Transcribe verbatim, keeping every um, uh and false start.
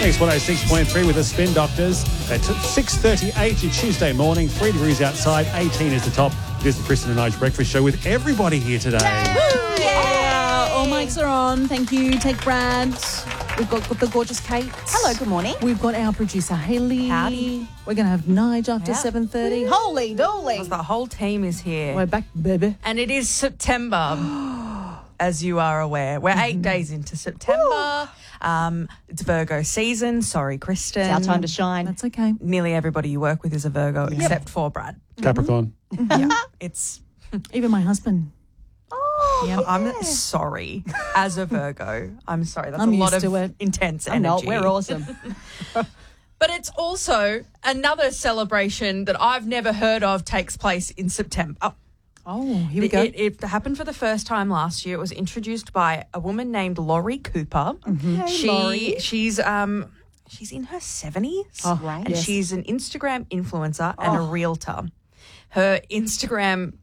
Next one oh six point three with the Spin Doctors. At six thirty-eight, your Tuesday morning, three degrees outside, eighteen is the top. It is the Kristen and Nige Breakfast Show with everybody here today. Woo! Yeah! All mics are on. Thank you. Take Brad. We've got, got the gorgeous Kate. Hello, good morning. We've got our producer, Hayley. Howdy. We're going to have Nige after Yep. seven thirty. Holy dolly. Because the whole team is here. We're back, baby. And it is September, as you are aware. We're eight days into September. Um, it's Virgo season. Sorry, Kristen. It's our time to shine. That's okay. Nearly everybody you work with is a Virgo, except for Brad. Capricorn. Yeah, it's. Even my husband. Oh, Yep. I'm sorry. As a Virgo, I'm sorry. That's I'm a lot used of to it. intense I'm not. energy. We're awesome. But it's also another celebration that I've never heard of takes place in September. Oh, here we It, go. it, it happened for the first time last year. It was introduced by a woman named Laurie Cooper. Hey, She Laurie. she's um she's in her seventies, Oh, right. and yes. she's an Instagram influencer and a realtor. Her Instagram